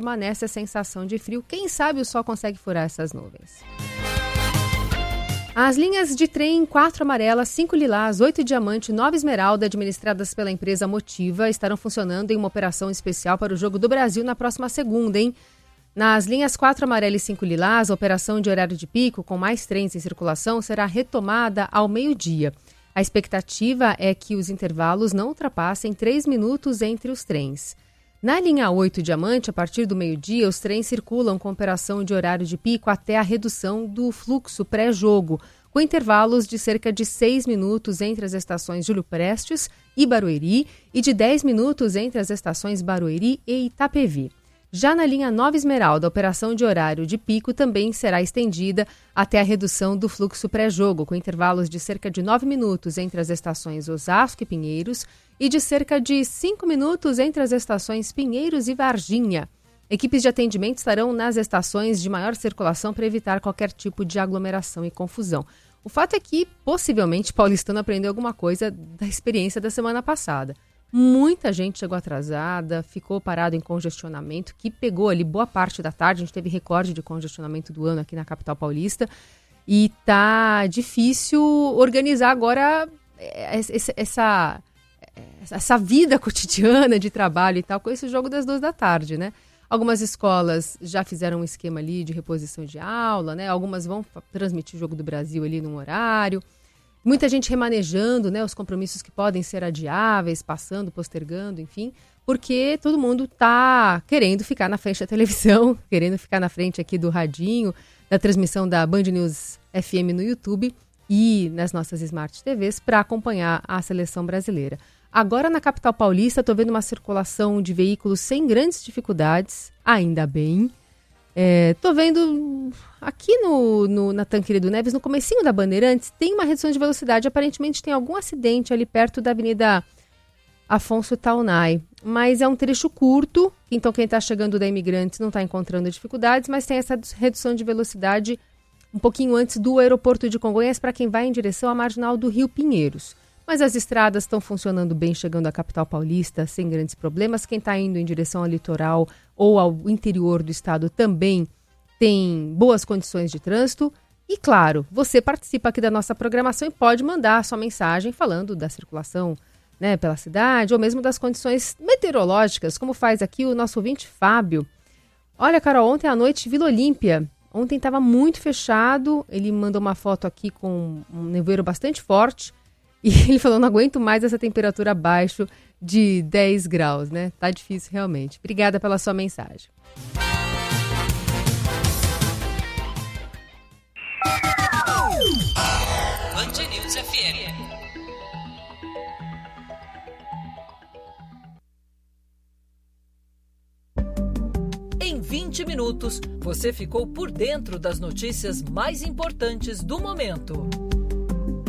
permanece a sensação de frio. Quem sabe o sol consegue furar essas nuvens. As linhas de trem 4 amarelas, 5 lilás, 8 diamante e 9 esmeralda, administradas pela empresa Motiva, estarão funcionando em uma operação especial para o Jogo do Brasil na próxima segunda, hein? Nas linhas 4 amarela e 5 lilás, a operação de horário de pico, com mais trens em circulação, será retomada ao meio-dia. A expectativa é que os intervalos não ultrapassem 3 minutos entre os trens. Na linha 8 diamante, a partir do meio-dia, os trens circulam com operação de horário de pico até a redução do fluxo pré-jogo, com intervalos de cerca de 6 minutos entre as estações Júlio Prestes e Barueri e de 10 minutos entre as estações Barueri e Itapevi. Já na linha 9 Esmeralda, a operação de horário de pico também será estendida até a redução do fluxo pré-jogo, com intervalos de cerca de 9 minutos entre as estações Osasco e Pinheiros e de cerca de 5 minutos entre as estações Pinheiros e Varginha. Equipes de atendimento estarão nas estações de maior circulação para evitar qualquer tipo de aglomeração e confusão. O fato é que, possivelmente, paulistano aprendeu alguma coisa da experiência da semana passada. Muita gente chegou atrasada, ficou parado em congestionamento, que pegou ali boa parte da tarde. A gente teve recorde de congestionamento do ano aqui na capital paulista. E tá difícil organizar agora essa vida cotidiana de trabalho e tal, com esse jogo das 2 da tarde, né? Algumas escolas já fizeram um esquema ali de reposição de aula, né? Algumas vão transmitir o Jogo do Brasil ali num horário. Muita gente remanejando, né, os compromissos que podem ser adiáveis, passando, postergando, enfim, porque todo mundo está querendo ficar na frente da televisão, querendo ficar na frente aqui do radinho, da transmissão da Band News FM no YouTube e nas nossas Smart TVs para acompanhar a seleção brasileira. Agora, na capital paulista, estou vendo uma circulação de veículos sem grandes dificuldades, ainda bem. Tô vendo aqui na Tancredo do Neves, no comecinho da Bandeirantes, tem uma redução de velocidade. Aparentemente tem algum acidente ali perto da Avenida Afonso Taunay. Mas é um trecho curto, então quem está chegando da Imigrantes não está encontrando dificuldades, mas tem essa redução de velocidade um pouquinho antes do aeroporto de Congonhas para quem vai em direção à marginal do Rio Pinheiros. Mas as estradas estão funcionando bem, chegando à capital paulista, sem grandes problemas. Quem está indo em direção ao litoral ou ao interior do estado também tem boas condições de trânsito. E, claro, você participa aqui da nossa programação e pode mandar a sua mensagem falando da circulação, né, pela cidade, ou mesmo das condições meteorológicas, como faz aqui o nosso ouvinte Fábio. Olha, Carol, ontem à noite, Vila Olímpia. Ontem estava muito fechado. Ele mandou uma foto aqui com um nevoeiro bastante forte. E ele falou, não aguento mais essa temperatura abaixo de 10 graus, né? Tá difícil realmente. Obrigada pela sua mensagem. Band News FM. Em 20 minutos, você ficou por dentro das notícias mais importantes do momento.